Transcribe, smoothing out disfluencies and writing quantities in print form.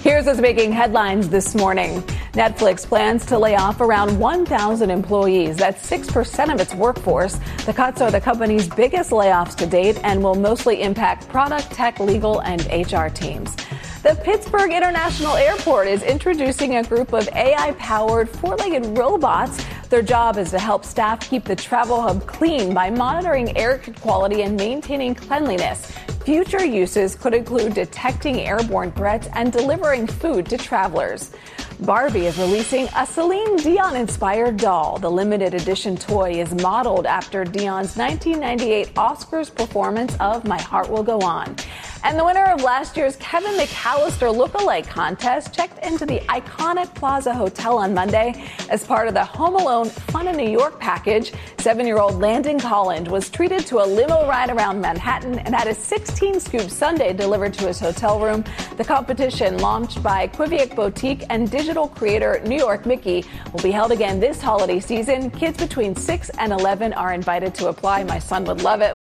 Here's what's making headlines this morning. Netflix plans to lay off around 1,000 employees. That's 6% of its workforce. The cuts are the company's biggest layoffs to date and will mostly impact product, tech, legal, and HR teams. The Pittsburgh International Airport is introducing a group of AI-powered four-legged robots. Their job is to help staff keep the travel hub clean by monitoring air quality and maintaining cleanliness. Future uses could include detecting airborne threats and delivering food to travelers. Barbie is releasing a Celine Dion-inspired doll. The limited edition toy is modeled after Dion's 1998 Oscars performance of My Heart Will Go On. And the winner of last year's Kevin McAllister Look-alike contest checked into the iconic Plaza Hotel on Monday as part of the Home Alone Fun in New York package. 7-year-old Landon Collins was treated to a limo ride around Manhattan and had a 16-scoop sundae delivered to his hotel room. The competition, launched by Quiviak Boutique and digital creator New York Mickey, will be held again this holiday season. Kids between 6 and 11 are invited to apply. My son would love it.